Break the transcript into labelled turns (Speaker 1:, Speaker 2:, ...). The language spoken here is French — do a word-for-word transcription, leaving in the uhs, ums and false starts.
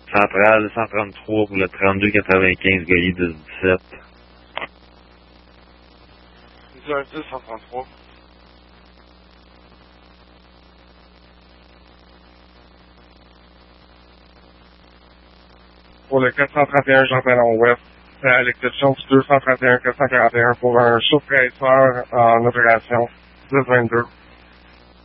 Speaker 1: Centrale cent trente-trois pour le trente-deux quatre-vingt-quinze Golier dix dix-sept.
Speaker 2: dix un dix cent trente-trois. Pour le quatre cent trente et un Jean Talon Ouest, à l'exception du deux cent trente et un quatre cent quarante et un pour un chauffe-fraîcheur en opération dix vingt-deux.